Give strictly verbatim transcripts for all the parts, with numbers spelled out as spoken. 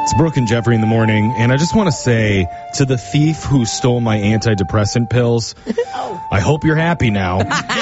It's Brooke and Jeffrey in the morning, and I just want to say to the thief who stole my antidepressant pills, oh. I hope you're happy now.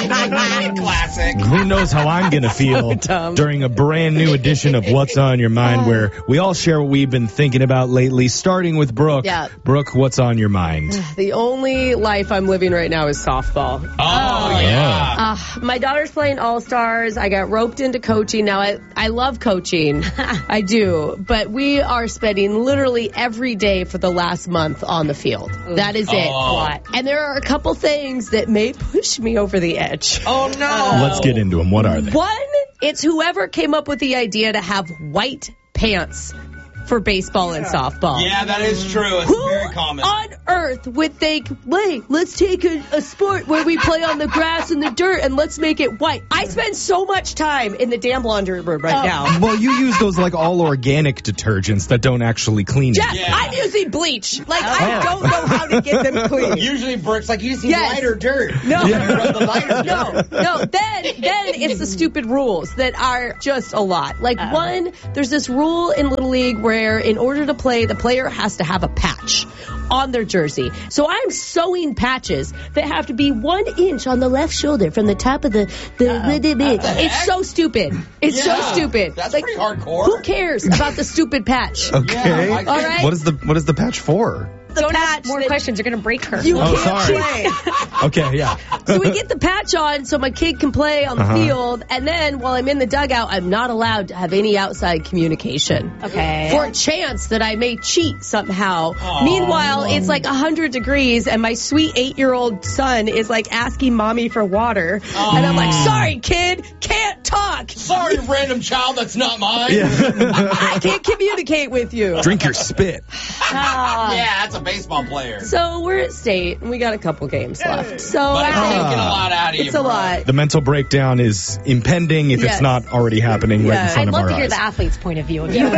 Classic. Who knows how I'm going to feel so during a brand new edition of What's on Your Mind, where we all share what we've been thinking about lately, starting with Brooke. Yeah. Brooke, what's on your mind? The only life I'm living right now is softball. Oh, oh yeah. Uh, my daughter's playing All-Stars. I got roped into coaching. Now, I, I love coaching. I do. But we are spending literally every day for the last month on the field. That is it. Oh. And there are a couple things that may push me over the edge. Oh, no. Let's get into them. What are they? One, it's whoever came up with the idea to have white pants for baseball and softball. Yeah, that is true. It's Who very common. on earth would think, wait, let's take a, a sport where we play on the grass and the dirt and let's make it white? I spend so much time in the damn laundry room right oh. now. Well, you use those like all organic detergents that don't actually clean Jeff, it. Yeah. I'm using bleach. Like, Oh. I don't know how to get them clean. Usually Brooke's like, you just need Yes. lighter dirt. No. You rub the lighter No, dirt. no, then then it's the stupid rules that are just a lot. Like, Um. one, there's this rule in Little League where in order to play, the player has to have a patch on their jersey. So I'm sewing patches that have to be one inch on the left shoulder from the top of the... the, the, the, the. It's heck? so stupid. It's Yeah, so stupid. that's like, pretty hardcore. Who cares about the stupid patch? Okay. Yeah, I All right. What is the what is the patch for? The Don't patch ask more that questions. You're going to break her. You Oh, can't sorry. play. Okay, yeah. So we get the patch on so my kid can play on the Uh-huh. field, and then while I'm in the dugout, I'm not allowed to have any outside communication. Okay. For a chance that I may cheat somehow. Aw. Meanwhile, it's like one hundred degrees, and my sweet eight-year-old son is like asking mommy for water. And I'm like, sorry, kid, can't talk. Sorry, random child, that's not mine. I can't communicate with you. Drink your spit. Ah. Yeah, that's a baseball player. So we're at state, and we got a couple games left. So But it's I think taking a lot out of you, it's a bro. lot. The mental breakdown is impending if Yes. it's not already happening right in Yes. front I'd of love our to hear eyes. the athlete's point of view. Of you.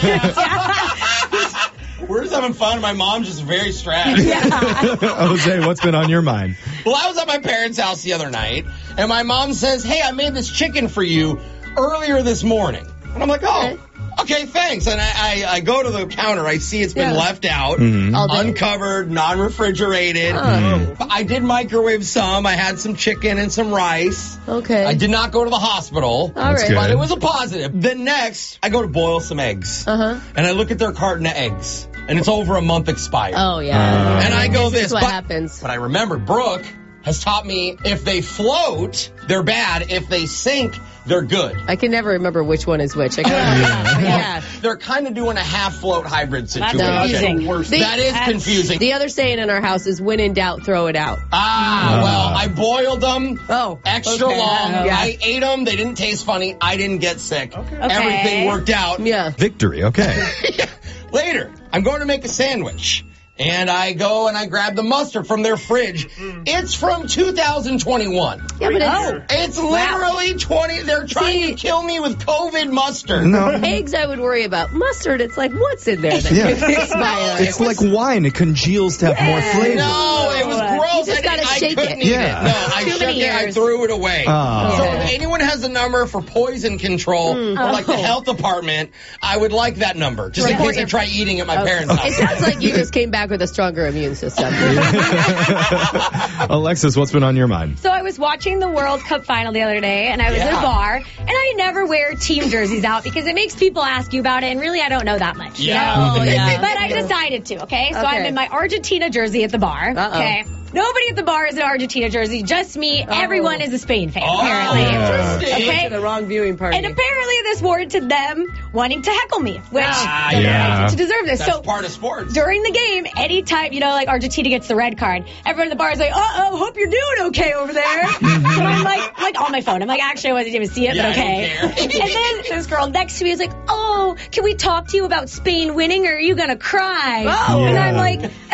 We're just having fun. My mom's just very stressed. Jose, what's been on your mind? Well, I was at my parents' house the other night, and my mom says, hey, I made this chicken for you earlier this morning. And I'm like, oh, okay, thanks. And I, I, I go to the counter. I see it's been Yeah. left out, Mhm. All day. uncovered, non-refrigerated. Oh. But I did microwave some. I had some chicken and some rice. Okay. I did not go to the hospital. All right. good. But it was a positive. Then next, I go to boil some eggs. Uh-huh. And I look at their carton of eggs. And it's over a month expired. Oh, yeah. Uh, And I go This this. is what but, happens. But I remember Brooke has taught me if they float, they're bad. If they sink, they're good. I can never remember which one is which. I yeah. yeah. They're kind of doing a half float hybrid situation. confusing. The- That is That's- confusing. The other saying in our house is when in doubt, throw it out. Ah, well, I boiled them Oh, extra okay. long. Yeah. I ate them. They didn't taste funny. I didn't get sick. Everything worked out. Yeah. Victory, okay. Later, I'm going to make a sandwich. And I go and I grab the mustard from their fridge. It's from two thousand twenty-one. Yeah, but Oh. It's literally twenty. They're trying See- to kill me with COVID mustard. No. eggs I would worry about. Mustard, it's like, what's in there that Yeah. could expire? It's like wine. It congeals to have more flavor. No, it was gross. You just I, gotta I shake couldn't it. eat Yeah. it. No, I Too shook many it. I years. threw it away. Oh. So Yeah. if anyone has a number for poison control, or like the Oh. health department, I would like that number, just in Report case I your- try eating at my parents' It house. sounds like you just came back with a stronger immune system. Alexis, what's been on your mind? So I was watching the World Cup final the other day, and I was at Yeah. a bar, and I never wear team jerseys out because it makes people ask you about it, and really I don't know that much. you Yeah. know? Oh, yeah. But I decided to, okay? So Okay. I'm in my Argentina jersey at the bar, Uh-oh. okay? Nobody at the bar is an Argentina jersey, just me. Oh. Everyone is a Spain fan, Oh, apparently. interesting. Went Okay? to the wrong viewing party. And apparently this warranted them wanting to heckle me, which Ah, they're yeah. right to deserve this. That's so part of sports. during the game, anytime, you know, like Argentina gets the red card, everyone in the bar is like, uh-oh, hope you're doing okay over there. And I'm like, like on my phone. I'm like, actually, I wasn't even see it, Yeah, but okay. I don't care. And then this girl next to me is like, oh, can we talk to you about Spain winning or are you going to cry? Oh. And Yeah. I'm like, and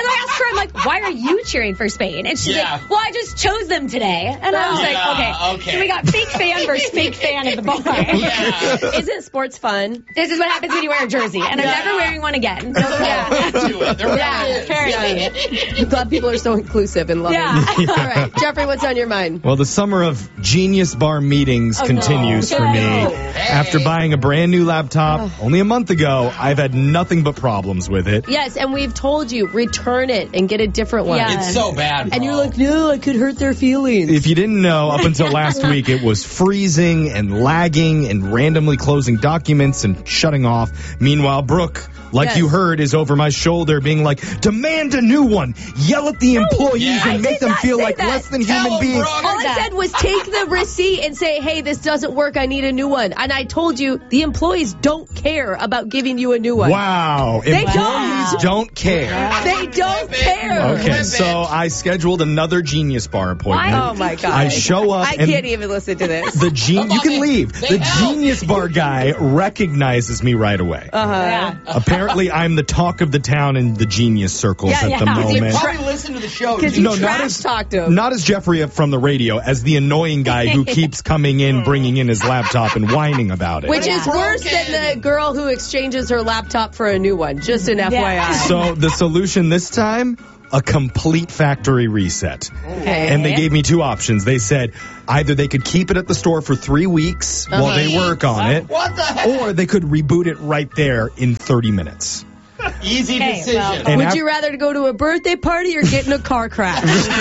I asked her, I'm like, why are you cheering for Spain? And she's Yeah. like, well, I just chose them today. And I was Yeah, like, okay. okay. So we got fake fan versus fake fan at the bar. Yeah. Isn't sports fun? This is what happens when you wear a jersey. And I'm Yeah. never wearing one again. So, They're yeah. all into it. They're really Yeah, into fair it. I'm glad people are so inclusive and loving. Yeah. All right, Jeffrey, what's on your mind? Well, the summer of Genius Bar meetings Oh, continues no. for me. No. After buying a brand new laptop only a month ago, I've had nothing but problems with it. Yes, and we've told you, return it and get a different one. Yeah. It's so bad, bro. And you're like, no, I could hurt their feelings. If you didn't know, up until last week, it was freezing and lagging and randomly closing documents and shutting off. Meanwhile, Brooke, like Yes. you heard, is over my shoulder being like, demand a new one. Yell at the employees Yeah. I and make did them not feel say like that. less than Tell human them, beings. Brooke. All I that. said was take the receipt and say, hey, this doesn't work. I need a new one. And I told you, the employees don't care about giving you a new one. Wow. They Employees don't. don't care. They don't care. Okay, Flip it. so I scheduled another Genius Bar appointment. Oh, my God. I show up I and can't even listen to this. the gen- you can leave. They The help. Genius Bar guy recognizes me right away. Uh-huh. Yeah. Apparently, I'm the talk of the town in the genius circles Yeah, at yeah. the Because you moment. Probably listen to the show. Because too. you No, not trash as talked to him. not as Jeffrey from the radio, as the annoying guy who keeps coming in, bringing in his laptop and whining about it. Which is Broken. worse than the girl who exchanges her laptop for a new one. Just an F Y I. So the solution this time, a complete factory reset. Okay. And they gave me two options. They said either they could keep it at the store for three weeks while they work on it, What the heck? or they could reboot it right there in thirty minutes. Easy Okay, decision. well- And Would af- you rather go to a birthday party or get in a car crash?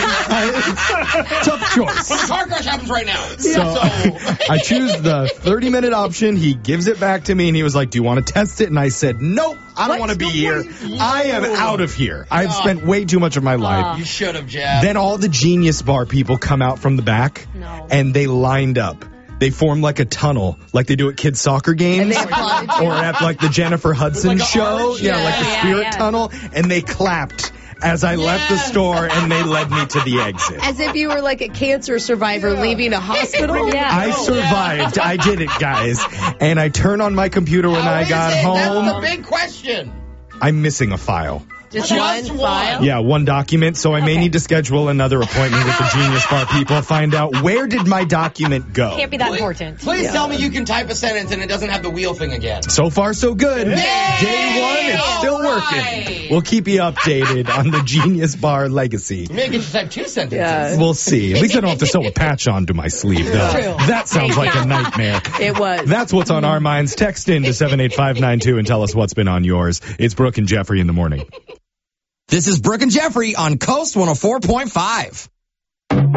Tough choice. the car crash happens right now. So I choose the thirty minute option. He gives it back to me and he was like, do you want to test it? And I said, nope, I don't What? want to be here. you- I am out of here. I've spent way too much of my life. you should have, Jeff. Then all the Genius Bar people come out from the back No. and they lined up. They formed like a tunnel, like they do at kids' soccer games, And they applauded you? or at like the Jennifer Hudson Like a show, arch? yeah, like the Yeah, Spirit yeah. Tunnel, and they clapped as I left the Yes. store and they led me to the exit. As if you were like a cancer survivor leaving a hospital? Yeah. I survived. I did it, guys. And I turn on my computer when How I is got it? home. That's the big question. I'm missing a file. Just, Just one one. file? Yeah, one document. So I may Okay. need to schedule another appointment with the Genius Bar people. Find out where did my document go. Can't be that Please- important. Please tell me you can type a sentence and it doesn't have the wheel thing again. So far, so good. Yay! Day one, it's still All working. right. We'll keep you updated on the Genius Bar legacy. Maybe just type two sentences. Yeah. We'll see. At least I don't have to sew a patch onto my sleeve, though. True. That sounds like a nightmare. It was. That's what's on our minds. Text in to seven eight five nine two and tell us what's been on yours. It's Brooke and Jeffrey in the morning. This is Brooke and Jeffrey on Coast one oh four point five.